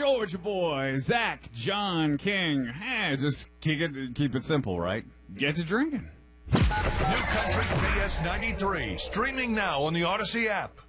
show with your boy, Zach John King. Hey, just keep it simple, right? Get to drinking. New Country BS 93, streaming now on the Odyssey app.